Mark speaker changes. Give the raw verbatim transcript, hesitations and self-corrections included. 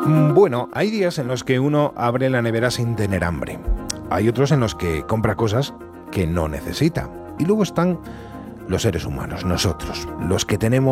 Speaker 1: Bueno, hay días en los que uno abre la nevera sin tener hambre. Hay otros en los que compra cosas que no necesita. Y luego están los seres humanos, nosotros, los que tenemos